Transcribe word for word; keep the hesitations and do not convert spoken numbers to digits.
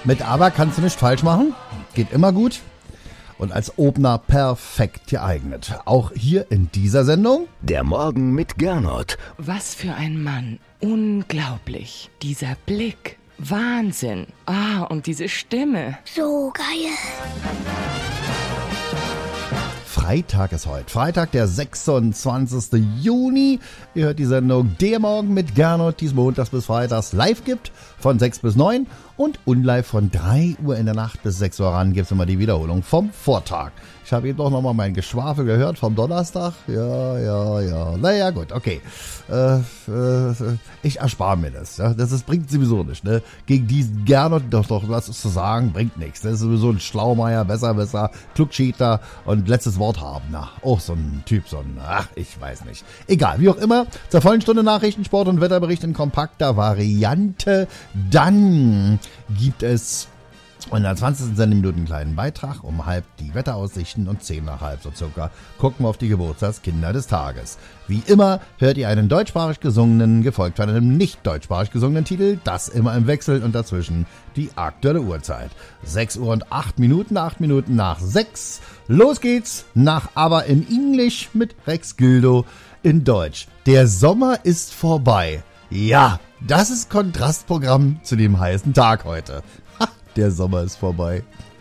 Mit Aber kannst du nicht falsch machen. Geht immer gut. Und als Opener perfekt geeignet. Auch hier in dieser Sendung. Der Morgen mit Gernot. Was für ein Mann. Unglaublich. Dieser Blick. Wahnsinn. Ah, und diese Stimme. So geil. Freitag ist heute. Freitag, der sechsundzwanzigsten Juni. Ihr hört die Sendung Der Morgen mit Gernot, die es montags bis freitags live gibt. Von sechs bis neun und unlive von drei Uhr in der Nacht bis sechs Uhr ran gibt es immer die Wiederholung vom Vortag. Ich habe eben doch nochmal mein Geschwafel gehört vom Donnerstag. Ja, ja, ja. Naja, gut, okay. Äh, äh, ich erspare mir das. Ja? Das ist, bringt sowieso nicht. Ne? Gegen diesen Gernot doch, doch was zu sagen, bringt nichts. Das ist sowieso ein Schlaumeier, besser, besser, Klugscheiter und letztes Wort haben. Na, auch so ein Typ, so ein, ach, ich weiß nicht. Egal, wie auch immer. Zur vollen Stunde Nachrichten, Sport und Wetterbericht in kompakter Variante. Dann gibt es in der zwanzigsten Sendeminute einen kleinen Beitrag, um halb die Wetteraussichten und zehn nach halb so circa gucken wir auf die Geburtstagskinder des Tages. Wie immer hört ihr einen deutschsprachig gesungenen, gefolgt von einem nicht deutschsprachig gesungenen Titel, das immer im Wechsel und dazwischen die aktuelle Uhrzeit. sechs Uhr und acht Minuten, acht Minuten nach sechs. Los geht's nach Aber in Englisch mit Rex Gildo in Deutsch. Der Sommer ist vorbei. Ja, das ist Kontrastprogramm zu dem heißen Tag heute. Der Sommer ist vorbei.